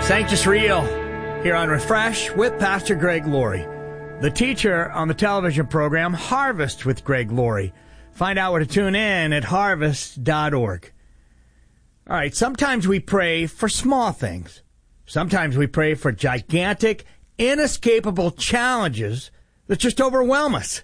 Sanctus Real, here on Refresh with Pastor Greg Laurie, the teacher on the television program Harvest with Greg Laurie. Find out where to tune in at harvest.org. All right, sometimes we pray for small things. Sometimes we pray for gigantic, inescapable challenges that just overwhelm us.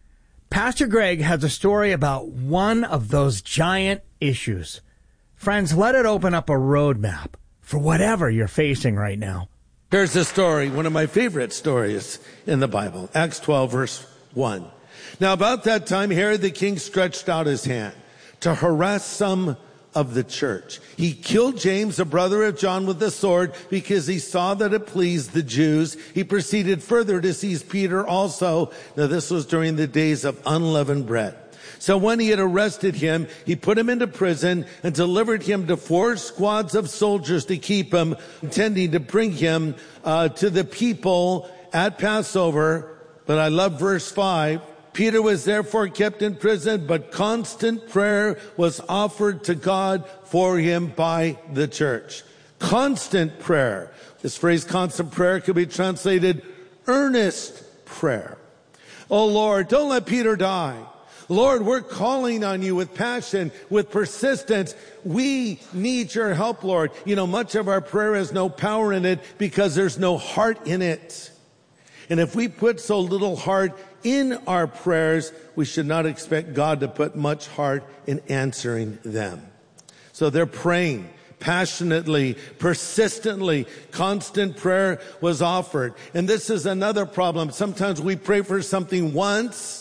Pastor Greg has a story about one of those giant issues. Friends, let it open up a roadmap for whatever you're facing right now. Here's a story, one of my favorite stories in the Bible, Acts 12, verse 1. Now, about that time, Herod the king stretched out his hand to harass some of the church. He killed James, a brother of John, with the sword because he saw that it pleased the Jews. He proceeded further to seize Peter also. Now, this was during the days of unleavened bread. So when he had arrested him, he put him into prison and delivered him to 4 squads of soldiers to keep him, intending to bring him to the people at Passover. But I love verse 5. Peter was therefore kept in prison, but constant prayer was offered to God for him by the church. Constant prayer. This phrase, constant prayer, could be translated earnest prayer. Oh Lord, don't let Peter die. Lord, we're calling on you with passion, with persistence. We need your help, Lord. You know, much of our prayer has no power in it because there's no heart in it. And if we put so little heart in our prayers, we should not expect God to put much heart in answering them. So they're praying passionately, persistently. Constant prayer was offered. And this is another problem. Sometimes we pray for something once,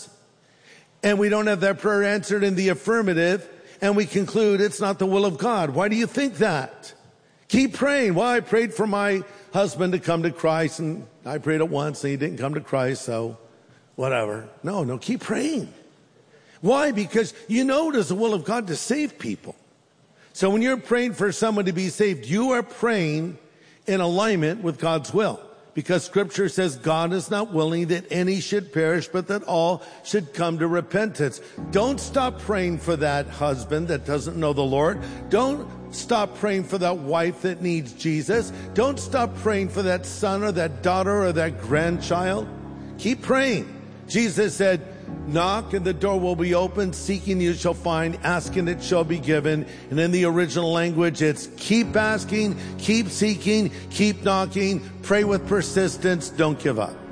and we don't have that prayer answered in the affirmative, and we conclude it's not the will of God. Why do you think that? Keep praying. Well, I prayed for my husband to come to Christ, and I prayed it once, and he didn't come to Christ, so whatever. No, keep praying. Why? Because you know it is the will of God to save people. So when you're praying for someone to be saved, you are praying in alignment with God's will. Because Scripture says God is not willing that any should perish, but that all should come to repentance. Don't stop praying for that husband that doesn't know the Lord. Don't stop praying for that wife that needs Jesus. Don't stop praying for that son or that daughter or that grandchild. Keep praying. Jesus said, knock and the door will be open. Seeking you shall find. Asking it shall be given. And in the original language, it's keep asking, keep seeking, keep knocking. Pray with persistence. Don't give up.